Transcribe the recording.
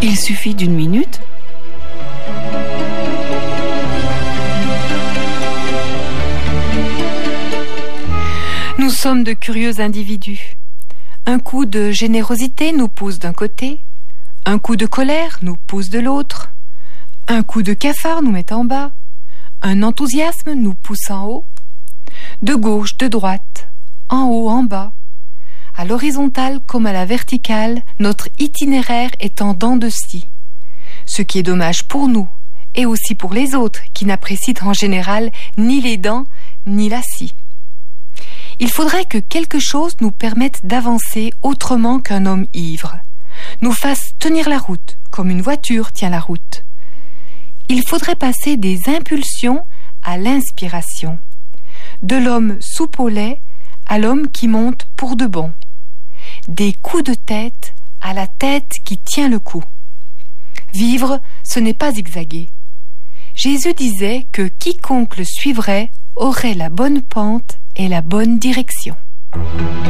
Il suffit d'une minute. Nous sommes de curieux individus. Un coup de générosité nous pousse d'un côté, un coup de colère nous pousse de l'autre, un coup de cafard nous met en bas, un enthousiasme nous pousse en haut, de gauche, de droite, en haut, en bas. À l'horizontale comme à la verticale, notre itinéraire est en dents de scie. Ce qui est dommage pour nous et aussi pour les autres qui n'apprécient en général ni les dents ni la scie. Il faudrait que quelque chose nous permette d'avancer autrement qu'un homme ivre, nous fasse tenir la route comme une voiture tient la route. Il faudrait passer des impulsions à l'inspiration, de l'homme soupe au lait à l'homme qui monte pour de bon, des coups de tête à la tête qui tient le coup. Vivre, ce n'est pas zigzaguer. Jésus disait que quiconque le suivrait aurait la bonne pente et la bonne direction.